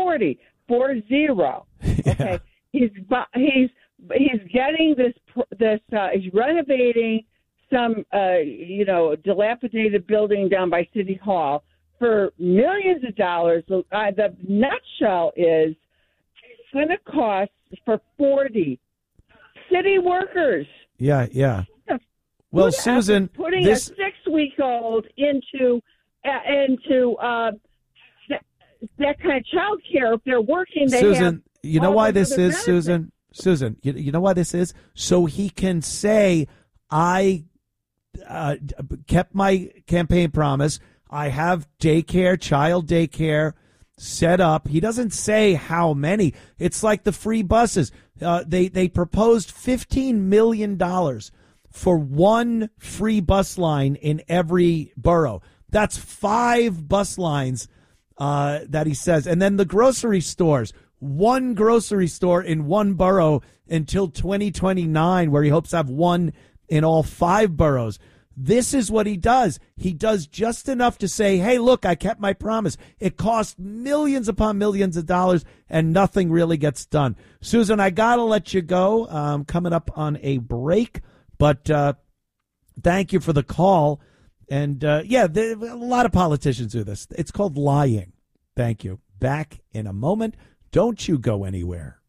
40. Okay, he's getting this. He's renovating some dilapidated building down by City Hall for millions of dollars. The nutshell is it's going to cost for 40 city workers. Yeah. Well, Susan, putting a 6-week-old into that kind of child care. If they're working, they Susan, have you know why this is, Susan? Susan, you know why this is? So he can say, I kept my campaign promise. I have child daycare set up. He doesn't say how many. It's like the free buses. They proposed $15 million for one free bus line in every borough. That's 5 bus lines that he says. And then the grocery stores, one grocery store in one borough until 2029, where he hopes to have one in all 5 boroughs. This is what he does. He does just enough to say, hey, look, I kept my promise. It cost millions upon millions of dollars, and nothing really gets done. Susan, I got to let you go. Coming up on a break, but thank you for the call. And, a lot of politicians do this. It's called lying. Thank you. Back in a moment. Don't you go anywhere.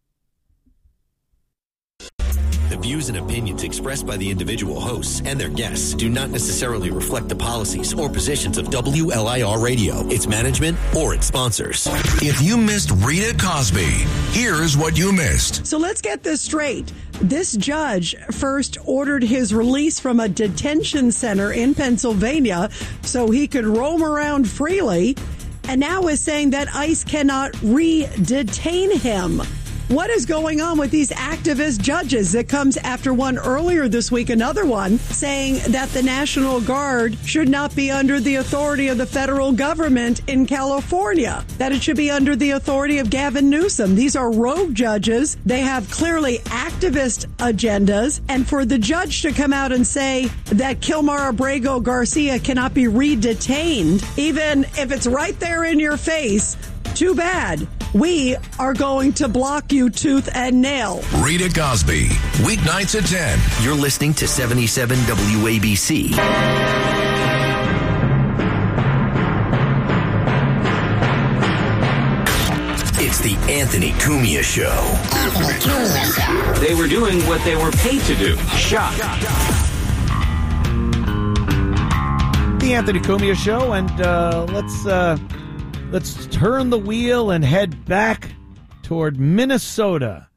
The views and opinions expressed by the individual hosts and their guests do not necessarily reflect the policies or positions of WLIR Radio, its management, or its sponsors. If you missed Rita Cosby, here's what you missed. So let's get this straight. This judge first ordered his release from a detention center in Pennsylvania so he could roam around freely, and now is saying that ICE cannot re-detain him. What is going on with these activist judges? It comes after one earlier this week, another one saying that the National Guard should not be under the authority of the federal government in California, that it should be under the authority of Gavin Newsom. These are rogue judges. They have clearly activist agendas. And for the judge to come out and say that Kilmar Abrego Garcia cannot be re-detained, even if it's right there in your face, too bad. We are going to block you tooth and nail. Rita Cosby, weeknights at 10. You're listening to 77 WABC. It's the Anthony Cumia Show. Anthony Cumia Show. They were doing what they were paid to do. Shock. The Anthony Cumia Show, and let's turn the wheel and head back toward Minnesota,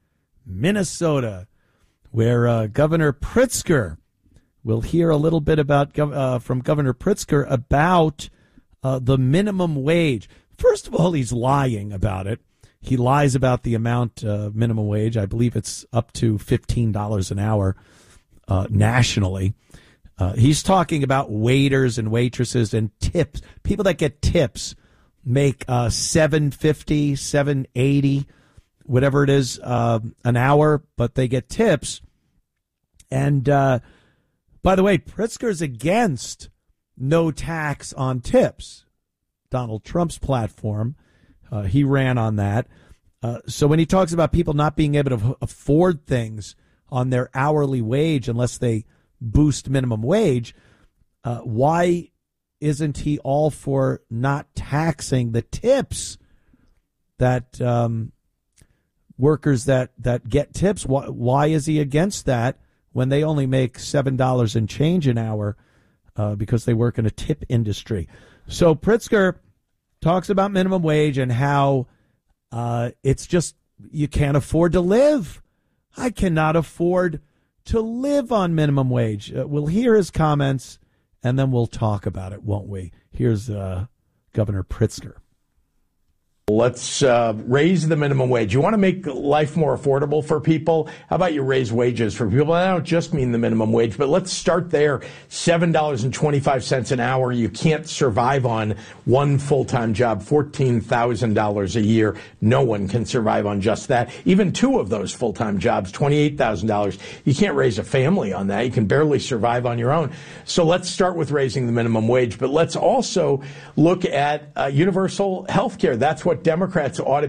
where Governor Pritzker, we'll hear a little bit about from Governor Pritzker about the minimum wage. First of all, he's lying about it. He lies about the amount of minimum wage. I believe it's up to $15 an hour nationally. He's talking about waiters and waitresses and tips. People that get tips make $7.50, $7.80, whatever it is, an hour, but they get tips. And by the way, Pritzker's against no tax on tips. Donald Trump's platform, he ran on that. So when he talks about people not being able to afford things on their hourly wage unless they boost minimum wage, why isn't he all for not taxing the tips that workers that get tips? Why is he against that when they only make $7 and change an hour because they work in a tip industry? So Pritzker talks about minimum wage and how it's just you can't afford to live. I cannot afford to live on minimum wage. We'll hear his comments, and then we'll talk about it, won't we? Here's Governor Pritzker. Let's raise the minimum wage. You want to make life more affordable for people? How about you raise wages for people? I don't just mean the minimum wage, but let's start there. $7.25 an hour. You can't survive on one full-time job, $14,000 a year. No one can survive on just that. Even 2 of those full-time jobs, $28,000. You can't raise a family on that. You can barely survive on your own. So let's start with raising the minimum wage, but let's also look at universal health care. That's what Democrats ought to